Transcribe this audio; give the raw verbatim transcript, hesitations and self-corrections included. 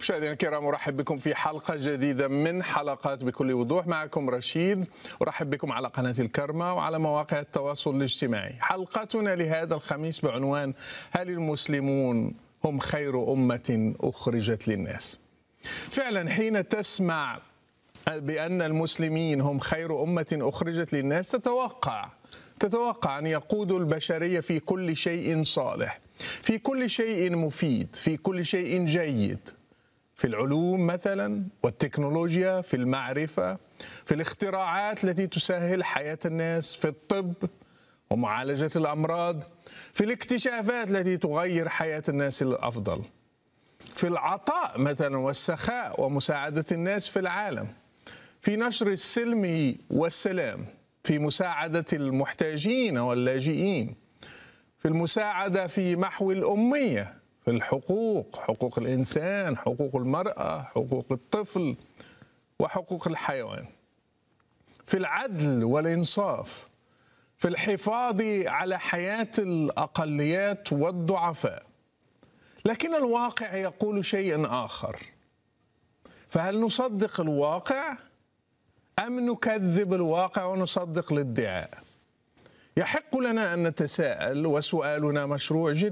مشاهدينا الكرام، ارحب بكم في حلقه جديده من حلقات بكل وضوح. معكم رشيد، ارحب بكم على قناه الكرمة وعلى مواقع التواصل الاجتماعي. حلقتنا لهذا الخميس بعنوان: هل المسلمون هم خير امه اخرجت للناس؟ فعلا حين تسمع بان المسلمين هم خير امه اخرجت للناس تتوقع تتوقع ان يقودوا البشريه في كل شيء صالح، في كل شيء مفيد، في كل شيء جيد، في العلوم مثلا والتكنولوجيا، في المعرفة، في الاختراعات التي تسهل حياة الناس، في الطب ومعالجة الأمراض، في الاكتشافات التي تغير حياة الناس للأفضل، في العطاء مثلا والسخاء ومساعدة الناس في العالم، في نشر السلم والسلام، في مساعدة المحتاجين واللاجئين، في المساعدة في محو الأمية، في الحقوق، حقوق الإنسان، حقوق المرأة، حقوق الطفل وحقوق الحيوان، في العدل والإنصاف، في الحفاظ على حياة الأقليات والضعفاء. لكن الواقع يقول شيئا آخر. فهل نصدق الواقع أم نكذب الواقع ونصدق الادعاء؟ يحق لنا أن نتساءل، وسؤالنا مشروع جدا.